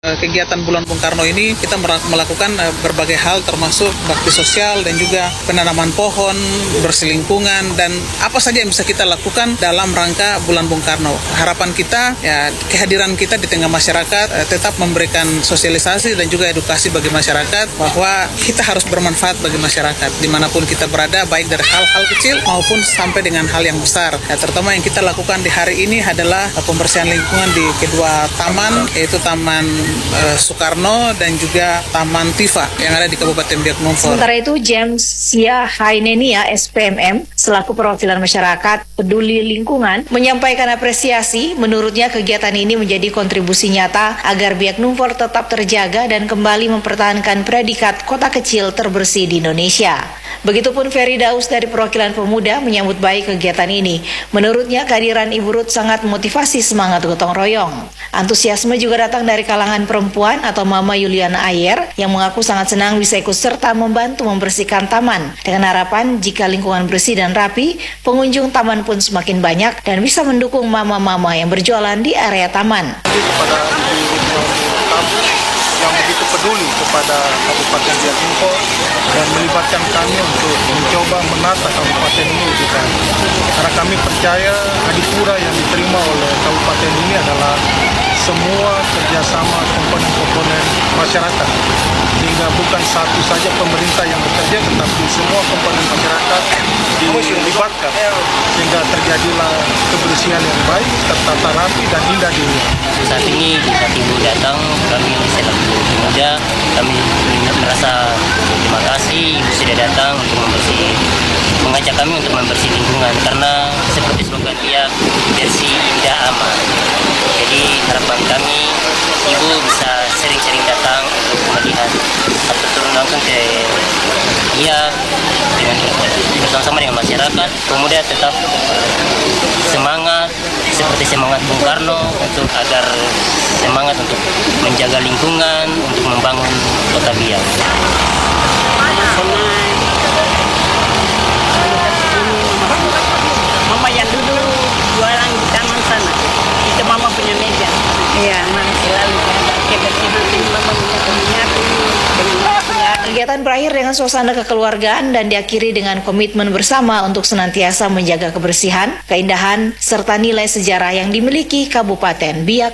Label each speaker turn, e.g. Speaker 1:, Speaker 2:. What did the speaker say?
Speaker 1: Kegiatan Bulan Bung Karno ini kita melakukan berbagai hal termasuk bakti sosial dan juga penanaman pohon, bersih lingkungan dan apa saja yang bisa kita lakukan dalam rangka Bulan Bung Karno. Harapan kita ya kehadiran kita di tengah masyarakat tetap memberikan sosialisasi dan juga edukasi bagi masyarakat bahwa kita harus bermanfaat bagi masyarakat dimanapun kita berada, baik dari hal-hal kecil maupun sampai dengan hal yang besar. Ya, terutama yang kita lakukan di hari ini adalah pembersihan lingkungan di kedua taman, yaitu Taman Soekarno dan juga Taman Tifa yang ada di Kabupaten Biak Numfor.
Speaker 2: Sementara itu, James Sia Hainenia, SPMM, selaku perwakilan masyarakat peduli lingkungan, menyampaikan apresiasi. Menurutnya kegiatan ini menjadi kontribusi nyata agar Biak Numfor tetap terjaga dan kembali mempertahankan predikat kota kecil terbersih di Indonesia. Begitupun Ferry Daus dari perwakilan pemuda menyambut baik kegiatan ini. Menurutnya kehadiran Ibu Ruth sangat memotivasi semangat gotong royong. Antusiasme juga datang dari kalangan perempuan atau Mama Yuliana Ayer yang mengaku sangat senang bisa ikut serta membantu membersihkan taman. Dengan harapan jika lingkungan bersih dan rapi, pengunjung taman pun semakin banyak dan bisa mendukung mama-mama yang berjualan di area taman.
Speaker 3: Kepada yang begitu peduli kepada Kabupaten Biak Numfor dan melibatkan kami untuk mencoba menata kabupaten ini lebih baik. Karena kami percaya adipura yang diterima oleh kabupaten ini adalah semua kerjasama komponen-komponen masyarakat, sehingga bukan satu saja pemerintah yang bekerja, tetapi semua komponen masyarakat dilibatkan, sehingga terjadilah kebersihan yang baik, tertata rapi dan indah dilihat.
Speaker 4: Saat ini saat Ibu datang, kami selaku pemuda, kami merasa terima kasih Ibu sudah datang untuk mengajak kami untuk membersih lingkungan, karena seperti slogan dia, bersih, indah, aman. Jadi harapan kami Ibu bisa sering-sering datang untuk melihat atau turun langsung ke dengan bersama-sama dengan masyarakat. Pemuda tetap semangat seperti semangat Bung Karno untuk agar semangat untuk menjaga lingkungan, untuk membangun kota Biak.
Speaker 5: Mama yang dulu jualan di taman sana, itu mama punya meja. Iya, mama selalu kebersihan ini mama punya minyak.
Speaker 2: Kegiatan berakhir dengan suasana kekeluargaan dan diakhiri dengan komitmen bersama untuk senantiasa menjaga kebersihan, keindahan, serta nilai sejarah yang dimiliki Kabupaten Biak